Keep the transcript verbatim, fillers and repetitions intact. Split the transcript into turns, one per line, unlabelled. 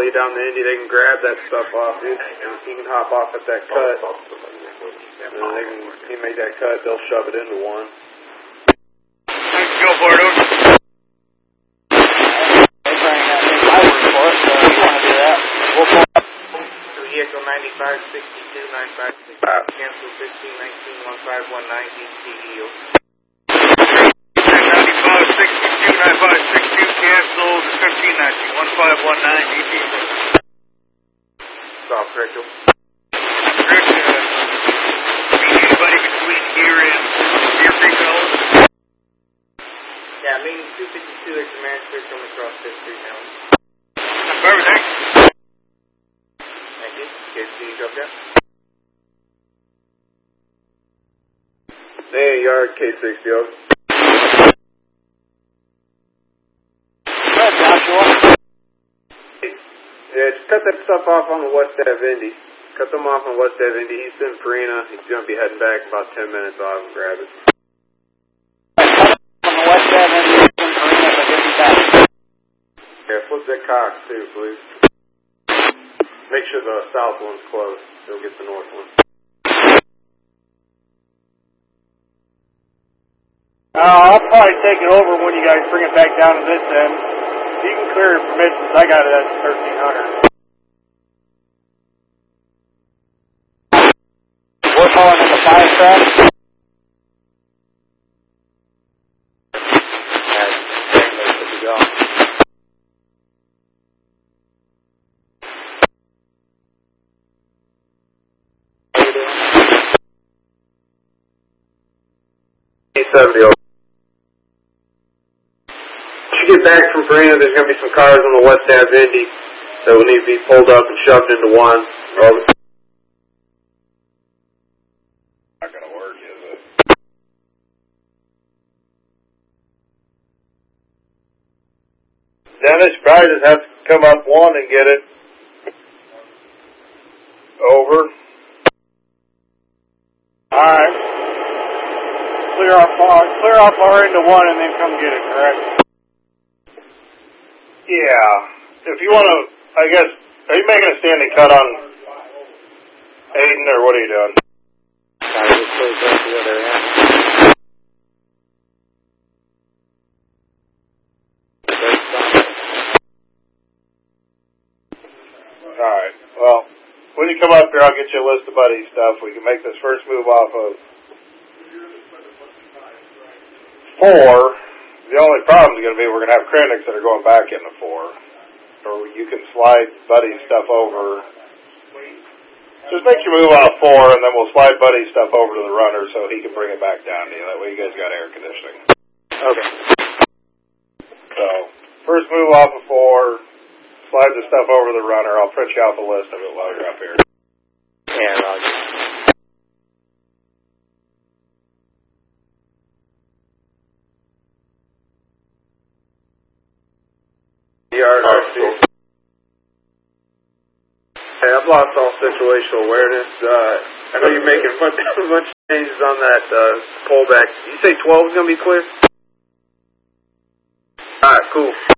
you down the Indy, they can grab that stuff off you, and you can hop off at that cut. And then they can, you make that cut, they'll shove it into one.
Go for it, over.
Vehicle ninety-five sixty-two, ninety-five sixty-two, cancel fifteen nineteen, one five one nine, East T E O.
ninety-five sixty-two, ninety-five sixty-two, cancel fifteen nineteen, one five one nine, E T O.
Stop, Rachel.
Rick, uh, anybody between here and Deer Creek, Owens?
Yeah, main two fifty-two is the manager coming across Fifth Street now.
Perfect, thanks.
Thank you. K C, drop down.
Hey, yard K sixty, over. Yeah, just cut that stuff off on the West Ave Indy. Cut them off on West Ave Indy. He's in Farina. He's going to be heading back in about ten minutes. I'll have him grab it.
On the West Ave Indy, in Farina, but get me back.
Yeah, flip that cock too, please. Make sure the south one's closed. They'll get the north one.
Uh, I'll probably take it over when you guys bring it back down to this end. You can clear your permissions. I got it at thirteen hundred. We're calling it the five track.
eight seventy, over. Get back from Farina, there's going to be some cars on the West Ave Indy that will need to be pulled up and shoved into one. Over.
Not going to work, is it?
Dennis, you probably just have to come up one and get it. Over.
Alright. Clear off, clear off our end of one and then come get it, correct?
Yeah. If you want to, I guess, are you making a standing cut on Aiden, or what are you doing?
I just closed up the other end.
Alright, well, when you come up here, I'll get you a list of buddy stuff. We can make this first move off of four. The only problem is going to be we're going to have critics that are going back into four. Or you can slide Buddy's stuff over. Just make your move off four, and then we'll slide Buddy's stuff over to the runner so he can bring it back down to you. That way you guys got air conditioning.
Okay.
So, first move off of four, slide the stuff over to the runner. I'll print you out the list of it while you're up here.
Yeah, Roger.
Yard, I see. Hey, I've lost all situational awareness. Uh, I know you're making a bunch, a bunch of changes on that uh, pullback. You say twelve is going to be clear? Alright, cool.